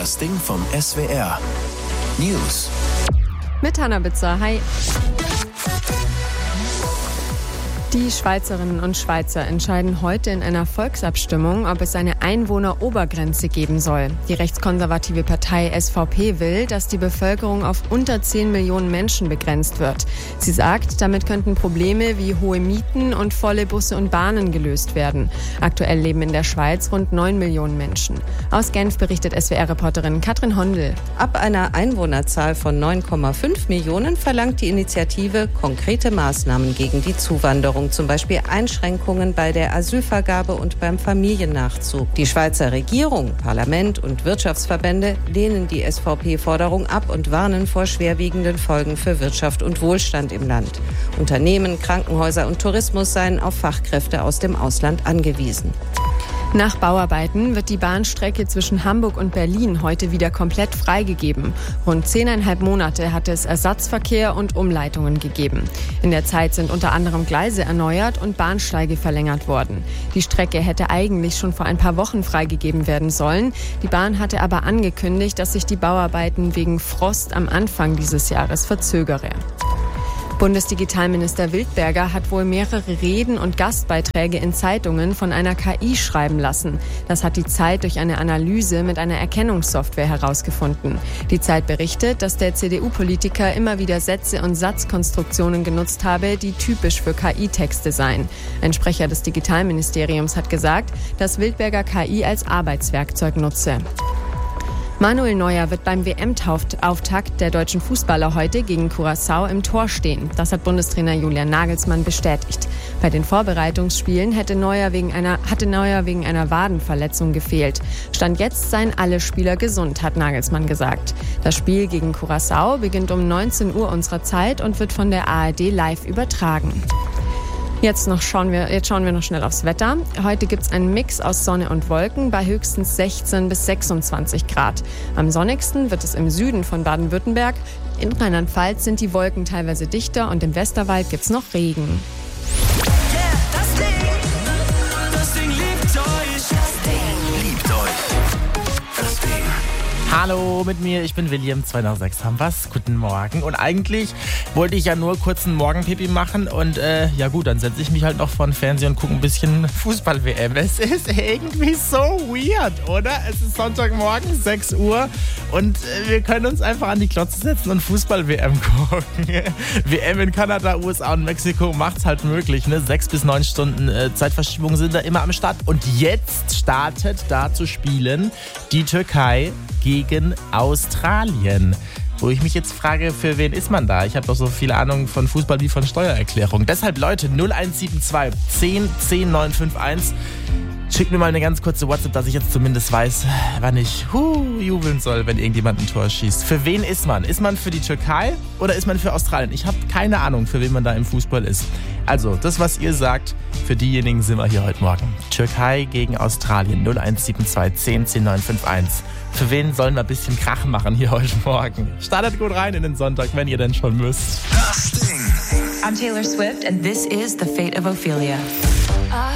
Das Ding vom SWR. News. Mit Hannah Bitzer, hi. Die Schweizerinnen und Schweizer entscheiden heute in einer Volksabstimmung, ob es eine Einwohnerobergrenze geben soll. Die rechtskonservative Partei SVP will, dass die Bevölkerung auf unter 10 Millionen Menschen begrenzt wird. Sie sagt, damit könnten Probleme wie hohe Mieten und volle Busse und Bahnen gelöst werden. Aktuell leben in der Schweiz rund 9 Millionen Menschen. Aus Genf berichtet SWR-Reporterin Katrin Hondel. Ab einer Einwohnerzahl von 9,5 Millionen verlangt die Initiative konkrete Maßnahmen gegen die Zuwanderung. Zum Beispiel Einschränkungen bei der Asylvergabe und beim Familiennachzug. Die Schweizer Regierung, Parlament und Wirtschaftsverbände lehnen die SVP-Forderung ab und warnen vor schwerwiegenden Folgen für Wirtschaft und Wohlstand im Land. Unternehmen, Krankenhäuser und Tourismus seien auf Fachkräfte aus dem Ausland angewiesen. Nach Bauarbeiten wird die Bahnstrecke zwischen Hamburg und Berlin heute wieder komplett freigegeben. Rund 10,5 Monate hatte es Ersatzverkehr und Umleitungen gegeben. In der Zeit sind unter anderem Gleise erneuert und Bahnsteige verlängert worden. Die Strecke hätte eigentlich schon vor ein paar Wochen freigegeben werden sollen. Die Bahn hatte aber angekündigt, dass sich die Bauarbeiten wegen Frost am Anfang dieses Jahres verzögere. Bundesdigitalminister Wildberger hat wohl mehrere Reden und Gastbeiträge in Zeitungen von einer KI schreiben lassen. Das hat die Zeit durch eine Analyse mit einer Erkennungssoftware herausgefunden. Die Zeit berichtet, dass der CDU-Politiker immer wieder Sätze und Satzkonstruktionen genutzt habe, die typisch für KI-Texte seien. Ein Sprecher des Digitalministeriums hat gesagt, dass Wildberger KI als Arbeitswerkzeug nutze. Manuel Neuer wird beim WM-Auftakt der deutschen Fußballer heute gegen Curaçao im Tor stehen. Das hat Bundestrainer Julian Nagelsmann bestätigt. Bei den Vorbereitungsspielen hatte Neuer wegen einer Wadenverletzung gefehlt. Stand jetzt seien alle Spieler gesund, hat Nagelsmann gesagt. Das Spiel gegen Curaçao beginnt um 19 Uhr unserer Zeit und wird von der ARD live übertragen. Jetzt schauen wir noch schnell aufs Wetter. Heute gibt es einen Mix aus Sonne und Wolken bei höchstens 16 bis 26 Grad. Am sonnigsten wird es im Süden von Baden-Württemberg. In Rheinland-Pfalz sind die Wolken teilweise dichter und im Westerwald gibt es noch Regen. Hallo, mit mir, ich bin William, 2 nach 6 haben wir's. Guten Morgen. Und eigentlich wollte ich ja nur kurz einen Morgenpipi machen und ja gut, dann setze ich mich halt noch vor den Fernseher und gucke ein bisschen Fußball-WM. Es ist irgendwie so weird, oder? Es ist Sonntagmorgen, 6 Uhr und wir können uns einfach an die Klotze setzen und Fußball-WM gucken. WM in Kanada, USA und Mexiko macht's halt möglich, ne? 6 bis 9 Stunden Zeitverschiebung sind da immer am Start. Und jetzt startet da zu spielen die Türkei gegen Australien. Wo ich mich jetzt frage, für wen ist man da? Ich habe doch so viele Ahnung von Fußball wie von Steuererklärung. Deshalb Leute, 0172 10 10 951. Schickt mir mal eine ganz kurze WhatsApp, dass ich jetzt zumindest weiß, wann ich jubeln soll, wenn irgendjemand ein Tor schießt. Für wen ist man? Ist man für die Türkei oder ist man für Australien? Ich habe keine Ahnung, für wen man da im Fußball ist. Also, das, was ihr sagt, für diejenigen sind wir hier heute Morgen. Türkei gegen Australien, 0172 10 10 951. Für wen sollen wir ein bisschen Krach machen hier heute Morgen? Startet gut rein in den Sonntag, wenn ihr denn schon müsst. Das Ding. I'm Taylor Swift and this is The Fate of Ophelia.